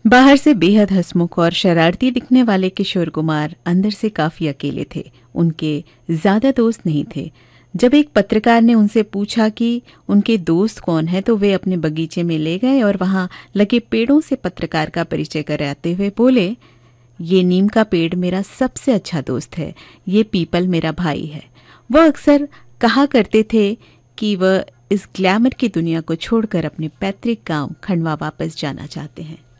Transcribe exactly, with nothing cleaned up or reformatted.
बाहर से बेहद हंसमुख और शरारती दिखने वाले किशोर कुमार अंदर से काफी अकेले थे। उनके ज्यादा दोस्त नहीं थे। जब एक पत्रकार ने उनसे पूछा कि उनके दोस्त कौन है, तो वे अपने बगीचे में ले गए और वहां लगे पेड़ों से पत्रकार का परिचय कराते हुए बोले, ये नीम का पेड़ मेरा सबसे अच्छा दोस्त है, ये पीपल मेरा भाई है। वह अक्सर कहा करते थे कि वह इस ग्लैमर की दुनिया को छोड़कर अपने पैतृक गांव खंडवा वापस जाना चाहते हैं।